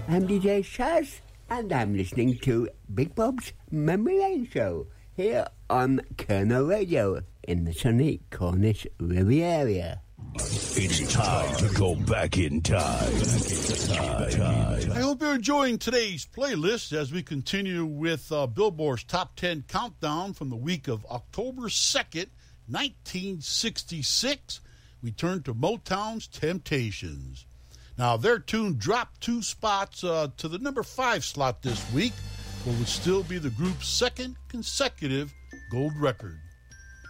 I'm DJ Shaz, and I'm listening to Big Bob's Memory Lane Show here on Colonel Radio in the sunny Cornish Riviera. It's time to go back in time. I hope you're enjoying today's playlist as we continue with Billboard's Top 10 Countdown from the week of October 2nd, 1966. We turn to Motown's Temptations. Now, their tune dropped 2 spots to the number 5 slot this week, but would still be the group's second consecutive gold record.